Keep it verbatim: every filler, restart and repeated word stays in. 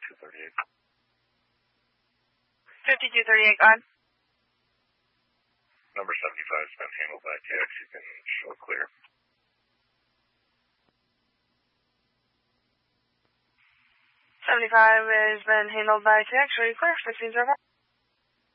fifty-two thirty-eight. fifty-two thirty-eight, go ahead. Number seventy-five has been handled by T X. You can show clear. seventy-five has been handled by T X. Show you clear. sixteen zero four.